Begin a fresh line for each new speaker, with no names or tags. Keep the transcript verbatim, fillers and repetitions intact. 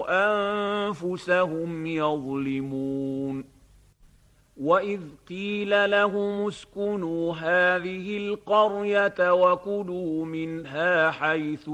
وأنفسهم يظلمون وإذ قيل لهم اسكنوا هذه القرية وكلوا منها حيث